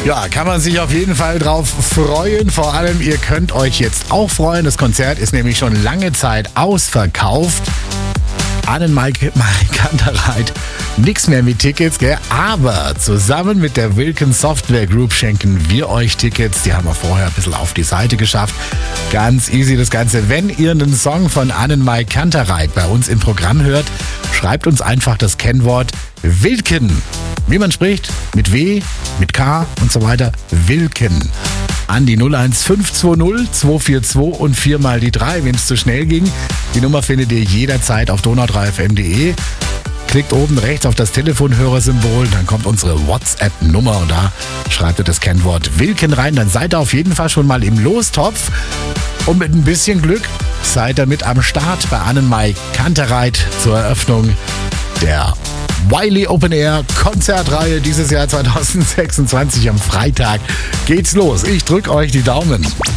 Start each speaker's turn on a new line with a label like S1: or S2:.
S1: Ja, kann man sich auf jeden Fall drauf freuen. Vor allem, ihr könnt euch jetzt auch freuen. Das Konzert ist nämlich schon lange Zeit ausverkauft. Annenmai Kantereit, nix mehr mit Tickets, gell? Aber zusammen mit der Wilken Software Group schenken wir euch Tickets. Die haben wir vorher ein bisschen auf die Seite geschafft. Ganz easy das Ganze. Wenn ihr einen Song von Annenmai Kantereit bei uns im Programm hört, schreibt uns einfach das Kennwort Wilken. Wie man spricht, mit W, mit K und so weiter. Wilken. An die 01520 242 und 4 mal die 3, wenn es zu schnell ging. Die Nummer findet ihr jederzeit auf donau3fm.de. Klickt oben rechts auf das Telefonhörersymbol, dann kommt unsere WhatsApp-Nummer und da schreibt ihr das Kennwort Wilken rein. Dann seid ihr auf jeden Fall schon mal im Lostopf. Und mit ein bisschen Glück seid ihr mit am Start bei Annenmai Kantereit zur Eröffnung der Wiley Open Air Konzertreihe dieses Jahr 2026. Am Freitag geht's los. Ich drücke euch die Daumen.